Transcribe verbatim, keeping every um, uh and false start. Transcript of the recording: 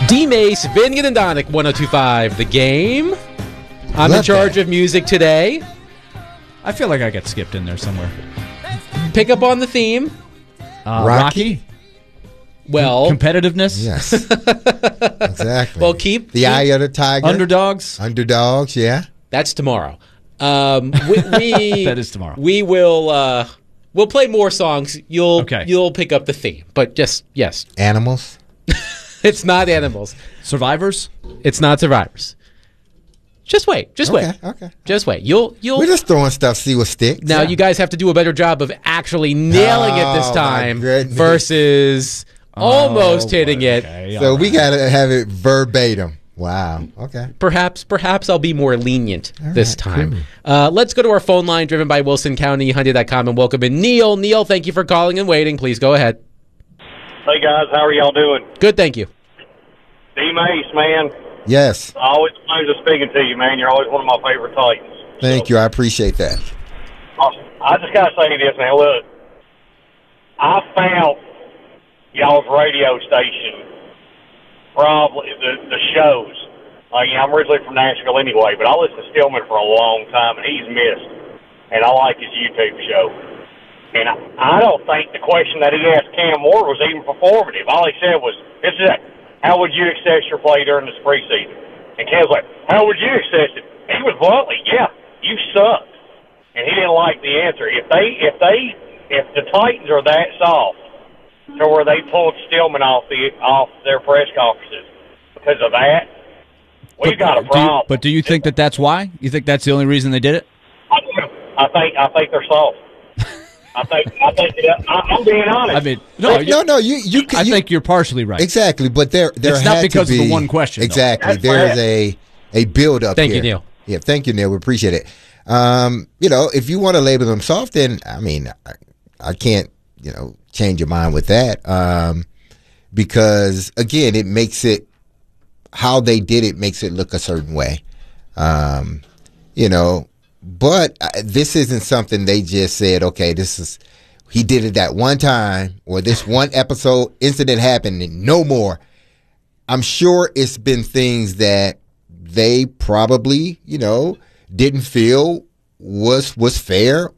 D-Mace, Vinian and Donick, one oh two point five The Game. I'm Love in charge that. of music today. I feel like I got skipped in there somewhere. Pick up on the theme. Uh, Rocky? Rocky? Well, Competitiveness? Yes. Exactly. well, keep the keep, eye of the tiger. Underdogs? Underdogs, yeah. That's tomorrow. Um, we, we That is tomorrow. We will. Uh, we'll play more songs. You'll Okay. you'll pick up the theme, but just yes, Animals. it's not animals. Survivors? It's not survivors. Just wait. Just Okay, wait. okay. Just wait. You'll you'll. We're just throwing stuff, see what sticks. Now you guys have to do a better job of actually nailing it this Oh, my time goodness. versus almost Oh, hitting it. okay, So all we right. got to have it verbatim. Wow. Okay. Perhaps, perhaps I'll be more lenient this right, time. cool. Uh, let's go to our phone line, driven by Wilson County Hyundai dot com, and welcome in Neil. Neil, thank you for calling and waiting. Please go ahead. Hey, guys, how are y'all doing? Good, thank you. D-Mace, man, Yes. always a pleasure speaking to you, man. You're always one of my favorite Titans. Thank you. I appreciate that. I just got to say this, man. Look, I found y'all's radio station, probably the, the shows. Uh, you know, I'm originally from Nashville anyway, but I listened to Stillman for a long time, and he's missed. And I like his YouTube show. And I, I don't think the question that he asked Cam Ward was even performative. All he said was, "This is it. How would you assess your play during this preseason?" And Cam's like, "How would you assess it?" And he was bluntly, "Yeah, you sucked." And he didn't like the answer. If they, if they, if the Titans are that soft to where they pulled Stillman off the off their press conferences because of that, we've got a Do you- problem. but do you think that that's why? You think that's the only reason they did it? I think I think they're soft. I think I think I, I'm being honest. I mean, no, No, no, no. You, you. I you, think you're partially right. exactly. But there, there It's had not because to of be, the one question, though. Exactly. That's There's right. a a build up. Thank you, here. Neil. Yeah. Thank you, Neil. We appreciate it. Um, you know, if you want to label them soft, then I mean, I, I can't, you know, change your mind with that. Um, because again, it makes it how they did it makes it look a certain way. Um, you know, but uh, this isn't something they just said, okay, this is, he did it that one time or this one episode incident happened and no more. I'm sure it's been things that they probably, you know, didn't feel was was fair